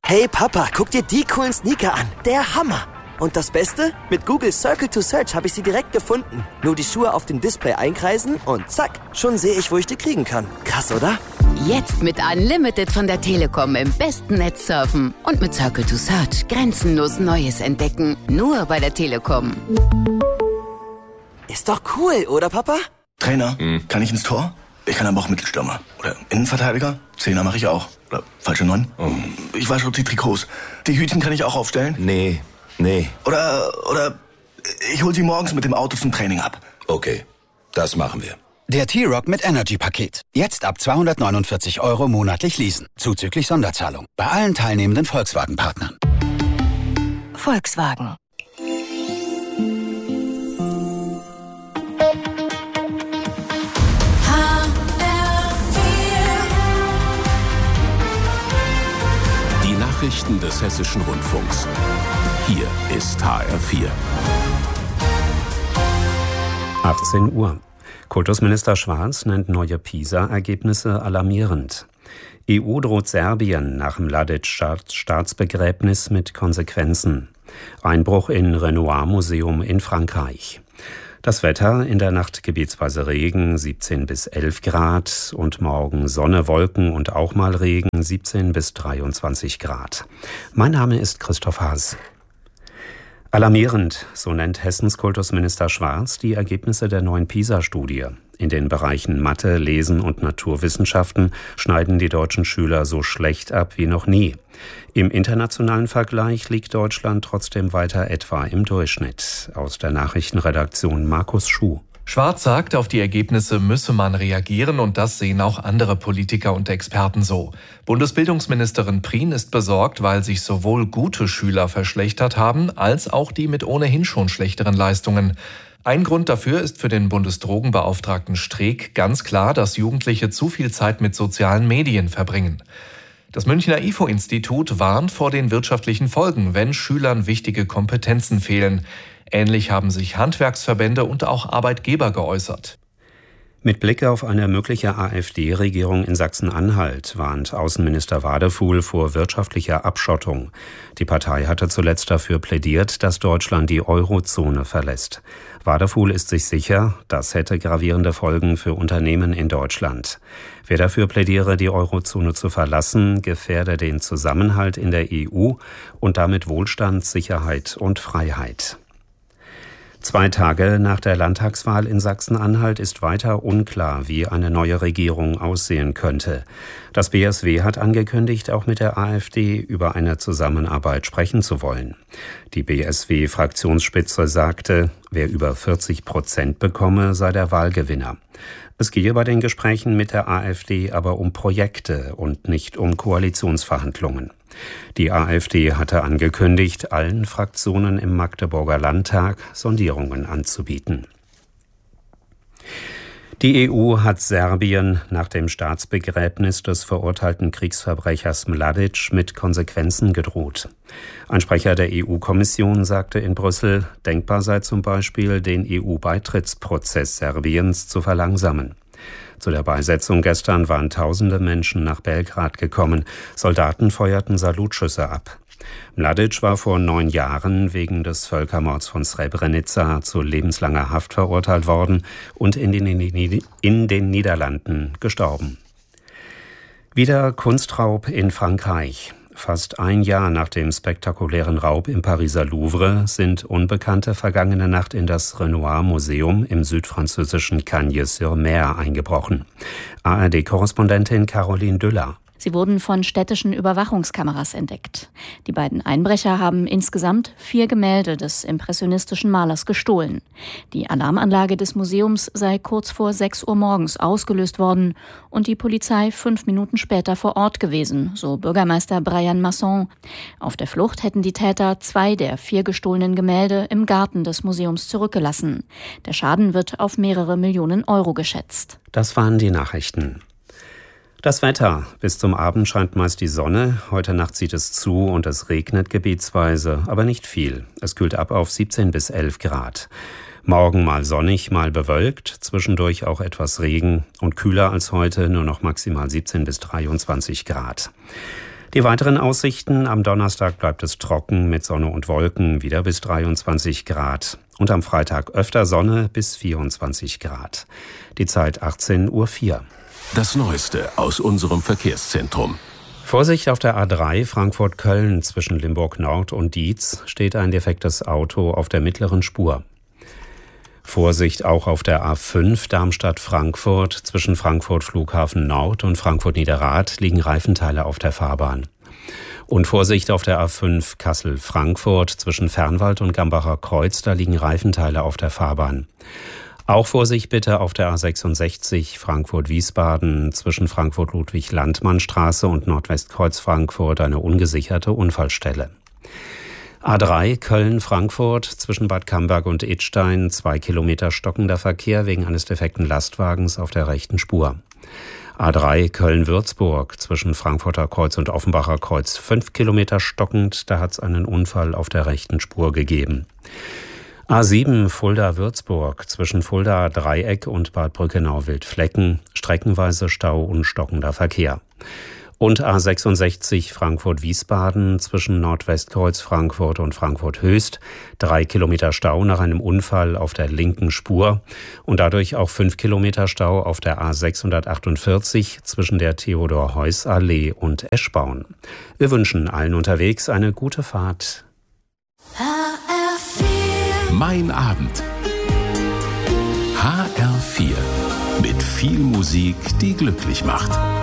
Hey Papa, guck dir die coolen Sneaker an. Der Hammer. Und das Beste? Mit Google Circle to Search habe ich sie direkt gefunden. Nur die Schuhe auf dem Display einkreisen und zack, schon sehe ich, wo ich die kriegen kann. Krass, oder? Jetzt mit Unlimited von der Telekom im besten Netz surfen. Und mit Circle to Search grenzenlos Neues entdecken. Nur bei der Telekom. Ist doch cool, oder Papa? Trainer, kann ich ins Tor? Ich kann aber auch Mittelstürmer. Oder Innenverteidiger? Zehner mache ich auch. Oder falsche 9? Ich wasche die Trikots. Die Hütchen kann ich auch aufstellen? Nee. Oder ich hol sie morgens mit dem Auto zum Training ab. Okay, das machen wir. Der T-Rock mit Energy-Paket. Jetzt ab 249 € monatlich leasen. Zuzüglich Sonderzahlung. Bei allen teilnehmenden Volkswagen-Partnern. Volkswagen. Die Nachrichten des Hessischen Rundfunks. Hier ist HR4. 18 Uhr. Kultusminister Schwarz nennt neue PISA-Ergebnisse alarmierend. EU droht Serbien nach Mladic-Staatsbegräbnis mit Konsequenzen. Einbruch in Renoir-Museum in Frankreich. Das Wetter: in der Nacht gebietsweise Regen, 17 bis 11 Grad, und morgen Sonne, Wolken und auch mal Regen, 17 bis 23 Grad. Mein Name ist Christoph Haas. Alarmierend, so nennt Hessens Kultusminister Schwarz die Ergebnisse der neuen PISA-Studie. In den Bereichen Mathe, Lesen und Naturwissenschaften schneiden die deutschen Schüler so schlecht ab wie noch nie. Im internationalen Vergleich liegt Deutschland trotzdem weiter etwa im Durchschnitt. Aus der Nachrichtenredaktion Markus Schuh. Schwarz sagt, auf die Ergebnisse müsse man reagieren, und das sehen auch andere Politiker und Experten so. Bundesbildungsministerin Prien ist besorgt, weil sich sowohl gute Schüler verschlechtert haben, als auch die mit ohnehin schon schlechteren Leistungen. Ein Grund dafür ist für den Bundesdrogenbeauftragten Streeck ganz klar, dass Jugendliche zu viel Zeit mit sozialen Medien verbringen. Das Münchner IFO-Institut warnt vor den wirtschaftlichen Folgen, wenn Schülern wichtige Kompetenzen fehlen. Ähnlich haben sich Handwerksverbände und auch Arbeitgeber geäußert. Mit Blick auf eine mögliche AfD-Regierung in Sachsen-Anhalt warnt Außenminister Wadefuhl vor wirtschaftlicher Abschottung. Die Partei hatte zuletzt dafür plädiert, dass Deutschland die Eurozone verlässt. Wadefuhl ist sich sicher, das hätte gravierende Folgen für Unternehmen in Deutschland. Wer dafür plädiere, die Eurozone zu verlassen, gefährde den Zusammenhalt in der EU und damit Wohlstand, Sicherheit und Freiheit. 2 Tage nach der Landtagswahl in Sachsen-Anhalt ist weiter unklar, wie eine neue Regierung aussehen könnte. Das BSW hat angekündigt, auch mit der AfD über eine Zusammenarbeit sprechen zu wollen. Die BSW-Fraktionsspitze sagte, wer über 40% bekomme, sei der Wahlgewinner. Es gehe bei den Gesprächen mit der AfD aber um Projekte und nicht um Koalitionsverhandlungen. Die AfD hatte angekündigt, allen Fraktionen im Magdeburger Landtag Sondierungen anzubieten. Die EU hat Serbien nach dem Staatsbegräbnis des verurteilten Kriegsverbrechers Mladic mit Konsequenzen gedroht. Ein Sprecher der EU-Kommission sagte in Brüssel, denkbar sei zum Beispiel, den EU-Beitrittsprozess Serbiens zu verlangsamen. Zu der Beisetzung gestern waren tausende Menschen nach Belgrad gekommen. Soldaten feuerten Salutschüsse ab. Mladic war vor 9 Jahren wegen des Völkermords von Srebrenica zu lebenslanger Haft verurteilt worden und in den Niederlanden gestorben. Wieder Kunstraub in Frankreich. Fast ein Jahr nach dem spektakulären Raub im Pariser Louvre sind Unbekannte vergangene Nacht in das Renoir-Museum im südfranzösischen Cagnes-sur-Mer eingebrochen. ARD-Korrespondentin Caroline Düller. Sie wurden von städtischen Überwachungskameras entdeckt. Die beiden Einbrecher haben insgesamt 4 Gemälde des impressionistischen Malers gestohlen. Die Alarmanlage des Museums sei kurz vor 6 Uhr morgens ausgelöst worden und die Polizei 5 Minuten später vor Ort gewesen, so Bürgermeister Brian Masson. Auf der Flucht hätten die Täter 2 der 4 gestohlenen Gemälde im Garten des Museums zurückgelassen. Der Schaden wird auf mehrere Millionen Euro geschätzt. Das waren die Nachrichten. Das Wetter. Bis zum Abend scheint meist die Sonne. Heute Nacht zieht es zu und es regnet gebietsweise, aber nicht viel. Es kühlt ab auf 17 bis 11 Grad. Morgen mal sonnig, mal bewölkt, zwischendurch auch etwas Regen und kühler als heute, nur noch maximal 17 bis 23 Grad. Die weiteren Aussichten: am Donnerstag bleibt es trocken mit Sonne und Wolken, wieder bis 23 Grad. Und am Freitag öfter Sonne bis 24 Grad. Die Zeit 18:04 Uhr. Das Neueste aus unserem Verkehrszentrum. Vorsicht auf der A3 Frankfurt-Köln zwischen Limburg Nord und Dietz steht ein defektes Auto auf der mittleren Spur. Vorsicht auch auf der A5 Darmstadt-Frankfurt zwischen Frankfurt Flughafen Nord und Frankfurt Niederrad liegen Reifenteile auf der Fahrbahn. Und Vorsicht auf der A5 Kassel-Frankfurt zwischen Fernwald und Gambacher Kreuz, da liegen Reifenteile auf der Fahrbahn. Auch Vorsicht bitte auf der A66 Frankfurt-Wiesbaden zwischen Frankfurt-Ludwig-Landmann-Straße und Nordwestkreuz Frankfurt eine ungesicherte Unfallstelle. A3 Köln-Frankfurt zwischen Bad Camberg und Idstein 2 Kilometer stockender Verkehr wegen eines defekten Lastwagens auf der rechten Spur. A3 Köln-Würzburg zwischen Frankfurter Kreuz und Offenbacher Kreuz 5 Kilometer stockend, da hat es einen Unfall auf der rechten Spur gegeben. A7 Fulda-Würzburg zwischen Fulda Dreieck und Bad Brückenau-Wildflecken, streckenweise Stau und stockender Verkehr. Und A66 Frankfurt-Wiesbaden zwischen Nordwestkreuz Frankfurt und Frankfurt-Höchst 3 Kilometer Stau nach einem Unfall auf der linken Spur und dadurch auch 5 Kilometer Stau auf der A648 zwischen der Theodor-Heuss-Allee und Eschborn. Wir wünschen allen unterwegs eine gute Fahrt. Mein Abend. HR4. Mit viel Musik, die glücklich macht.